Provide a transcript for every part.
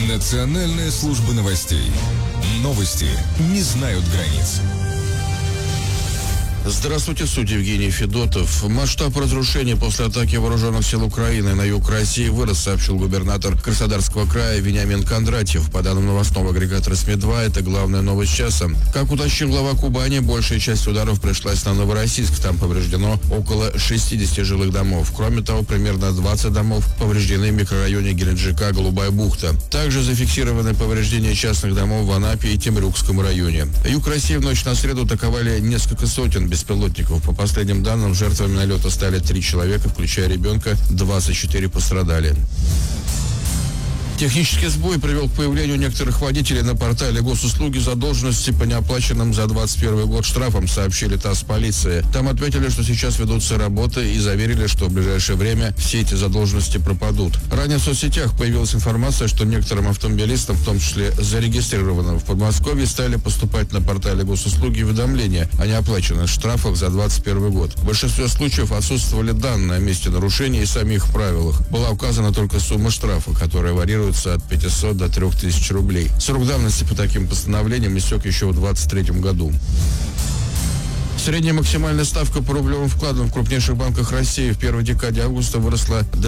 Национальная служба новостей. Новости не знают границ. Здравствуйте, судья Евгений Федотов. Масштаб разрушений после атаки вооруженных сил Украины на юг России вырос, сообщил губернатор Краснодарского края Вениамин Кондратьев. По данным новостного агрегатора СМИ-2, это главная новость часа. Как уточнил глава Кубани, большая часть ударов пришлась на Новороссийск. Там повреждено около 60 жилых домов. Кроме того, примерно 20 домов повреждены в микрорайоне Геленджика, Голубая бухта. Также зафиксированы повреждения частных домов в Анапе и Темрюкском районе. Юг России в ночь на среду атаковали несколько сотен беспилотников. По последним данным, жертвами налета стали 3 человека, включая ребенка, 24 пострадали. Технический сбой привел к появлению некоторых водителей на портале госуслуги задолженности по неоплаченным за 2021 год штрафам, сообщили ТАСС полиции. Там отметили, что сейчас ведутся работы и заверили, что в ближайшее время все эти задолженности пропадут. Ранее в соцсетях появилась информация, что некоторым автомобилистам, в том числе зарегистрированным в Подмосковье, стали поступать на портале госуслуги уведомления о неоплаченных штрафах за 2021 год. В большинстве случаев отсутствовали данные о месте нарушения и самих правилах. Была указана только сумма штрафа, которая варьируется от 500 до 3000 рублей. Срок давности по таким постановлениям истек еще в 2023 году. Средняя максимальная ставка по рублевым вкладам в крупнейших банках России в первой декаде августа выросла до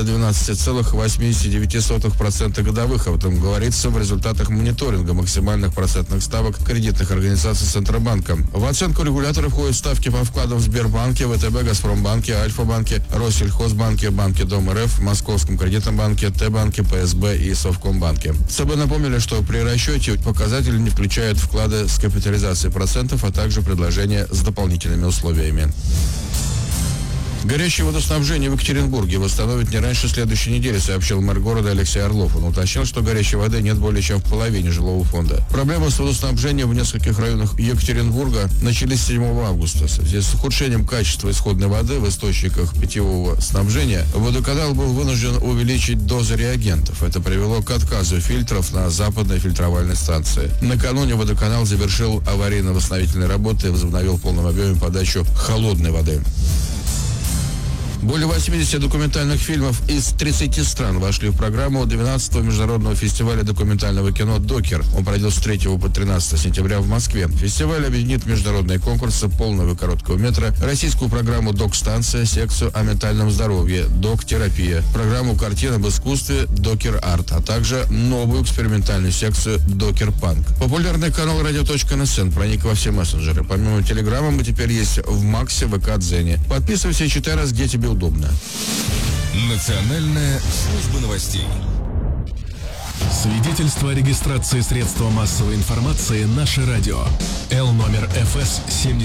12,89% годовых. Об этом говорится в результатах мониторинга максимальных процентных ставок кредитных организаций Центробанка. В оценку регулятора входят ставки по вкладам в Сбербанке, ВТБ, Газпромбанке, Альфа-банке, Россельхозбанке, Банке Дом РФ, Московском кредитном банке, Т-банке, ПСБ и Совкомбанке. ЦБ напомнили, что при расчете показатели не включают вклады с капитализацией процентов, а также предложения с дополнительными условиями. Горячее водоснабжение в Екатеринбурге восстановят не раньше следующей недели, сообщил мэр города Алексей Орлов. Он уточнил, что горячей воды нет более чем в половине жилого фонда. Проблемы с водоснабжением в нескольких районах Екатеринбурга начались 7 августа. В связи с ухудшением качества исходной воды в источниках питьевого снабжения водоканал был вынужден увеличить дозы реагентов. Это привело к отказу фильтров на западной фильтровальной станции. Накануне водоканал завершил аварийно-восстановительные работы и возобновил в полном объеме подачу холодной воды. Более 80 документальных фильмов из 30 стран вошли в программу 12-го международного фестиваля документального кино «Докер». Он пройдет с 3 по 13 сентября в Москве. Фестиваль объединит международные конкурсы полного и короткого метра, российскую программу «Док-станция», секцию о ментальном здоровье «Док-терапия», программу картин об искусстве «Докер-арт», а также новую экспериментальную секцию «Докер-панк». Популярный канал radio.nsn проник во все мессенджеры. Помимо Телеграма мы теперь есть в Максе, ВК, Дзене. Подписывайся и читай раз, где тебе удобно. Национальная служба новостей. Свидетельство о регистрации средства массовой информации «Наше радио». Л номер ФС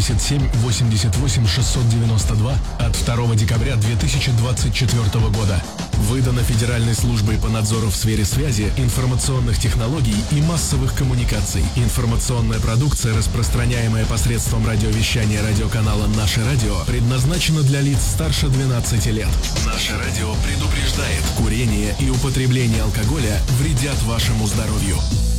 7788692 от 2 декабря 2024 года. Выдано Федеральной службой по надзору в сфере связи, информационных технологий и массовых коммуникаций. Информационная продукция, распространяемая посредством радиовещания радиоканала «Наше радио», предназначена для лиц старше 12 лет. «Наше радио» предупреждает: курение и употребление алкоголя вредят вашему здоровью.